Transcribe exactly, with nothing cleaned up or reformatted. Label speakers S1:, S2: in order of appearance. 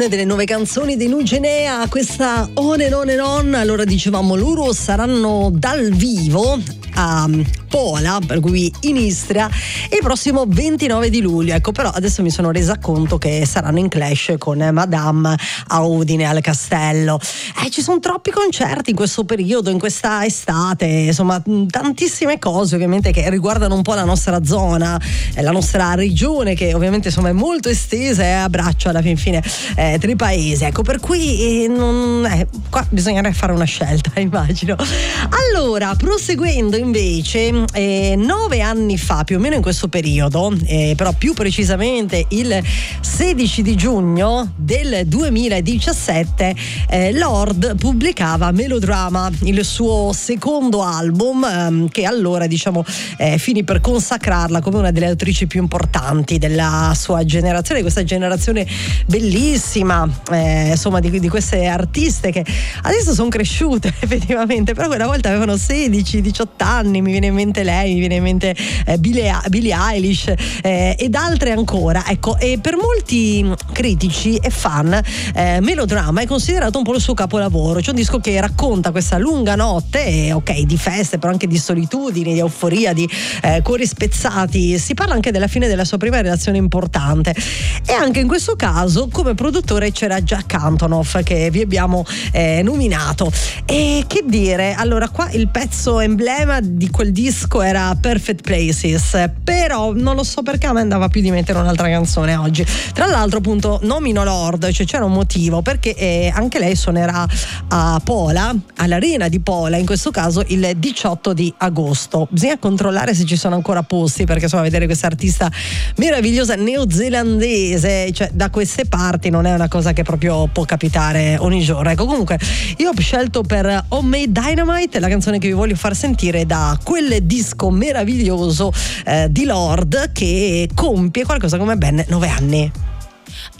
S1: una delle nuove canzoni dei Nugenea, questa On and On and On. Allora dicevamo, loro saranno dal vivo a Pola, per cui in Istria, il prossimo ventinove di luglio. Ecco, però adesso mi sono resa conto che saranno in clash con Madame a Udine al Castello. Eh, ci sono troppi concerti in questo periodo, in questa estate, insomma tantissime cose ovviamente che riguardano un po' la nostra zona, eh, la nostra regione, che ovviamente insomma è molto estesa e abbraccia alla fin fine eh, tre paesi. Ecco, per cui eh, non, eh, qua bisognerà fare una scelta, immagino. Allora, proseguendo invece, eh, nove anni fa, più o meno in questo periodo, eh, però più precisamente il sedici di giugno del duemiladiciassette, eh, Lorde pubblicava Melodrama, il suo secondo album, ehm, che allora diciamo eh, finì per consacrarla come una delle autrici più importanti della sua generazione, questa generazione bellissima, eh, insomma di, di queste artiste che adesso sono cresciute effettivamente, però quella volta avevano sedici diciotto anni. Mi viene in mente lei, mi viene in mente eh, Billie, Billie Eilish eh, ed altre ancora. Ecco, e per molti critici e fan eh, Melodrama è considerato un po' il suo capolavoro, cioè un disco che racconta questa lunga notte, eh, ok, di feste, però anche di solitudine, di euforia, di eh, cuori spezzati. Si parla anche della fine della sua prima relazione importante, e anche in questo caso come produttore c'era Jack Antonoff, che vi abbiamo eh, nominato. E che dire, allora qua il pezzo emblema di quel disco era Perfect Places, però non lo so perché a me andava più di mettere un'altra canzone oggi. Tra l'altro appunto nomino Lorde, cioè c'era un motivo, perché eh, anche lei suonerà a Pola, all'Arena di Pola, in questo caso il diciotto di agosto. Bisogna controllare se ci sono ancora posti, perché insomma vedere questa artista meravigliosa neozelandese, cioè da queste parti, non è una cosa che proprio può capitare ogni giorno. Ecco, comunque io ho scelto per Homemade Dynamite la canzone che vi voglio far sentire da quel disco meraviglioso eh, di Lorde, che compie qualcosa come ben nove anni.